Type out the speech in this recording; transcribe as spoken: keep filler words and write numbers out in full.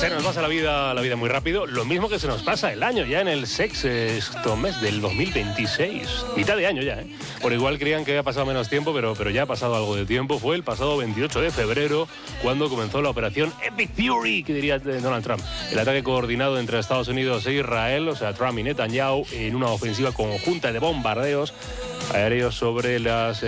Se nos pasa la vida, la vida muy rápido, lo mismo que se nos pasa el año, ya en el sexto mes del dos mil veintiséis, mitad de año ya, ¿eh? Por igual creían que había pasado menos tiempo, pero, pero ya ha pasado algo de tiempo. Fue el pasado veintiocho de febrero cuando comenzó la operación Epic Fury, que diría Donald Trump, el ataque coordinado entre Estados Unidos e Israel, o sea, Trump y Netanyahu, en una ofensiva conjunta de bombardeos aéreos sobre las